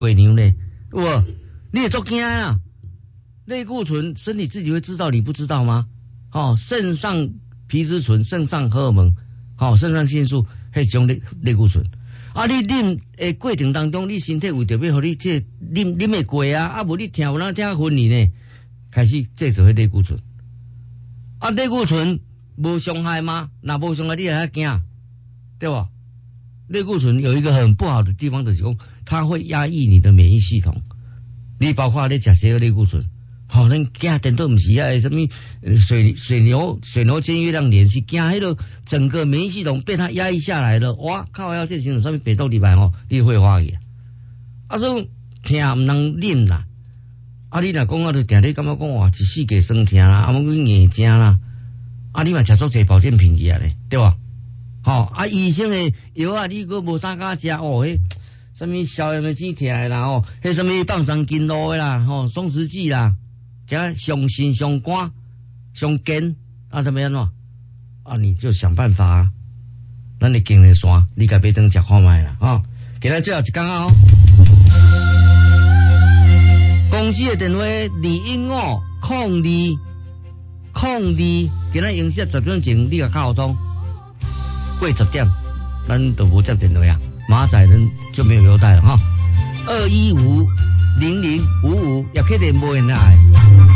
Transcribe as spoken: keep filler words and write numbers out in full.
鬼牛呢？我你也做惊啊！类固醇身体自己会知道，你不知道吗？哦，肾上皮质醇、肾上荷尔蒙、哦，肾上腺素，迄种类类固醇。啊，你啉诶过程当中，你身体为着要互你这啉啉会过啊，啊无你听有哪听昏去呢？开始制造迄类固醇。啊，类固醇无伤害吗？那无伤害你还惊，对吧？类固醇有一个很不好的地方，就是讲它会压抑你的免疫系统。你包括你食些类固醇，好、哦，咱惊电都唔是啊，什么水水牛水牛煎月亮脸是惊迄个整个免疫系统被它压抑下来了，哇靠！要这形成上面北斗里来哦，你会化去。啊，所以听唔能啉啦。啊，你若讲啊，就定你感觉讲哇，一世界酸痛啦，啊，冇去硬正啦。啊，你嘛食足济保健品去啊咧，对吧？吼、哦，啊，医生诶药啊，你个无啥敢食哦，迄什么消炎的止痛的啦，吼，迄什么放松筋络的啦，吼，松弛剂啦，加上心上肝上肩啊，怎么样喏？啊，你就想办法啊，咱你经历线，你该别等食看卖啦，吼，今日最后一讲啊，哦，公司的电话二一五空二空二，今日营业十点前你甲沟通。过十点，咱都无接电话啊，马仔人就没有优待了哈。二一五零零五五，也可以联络人来。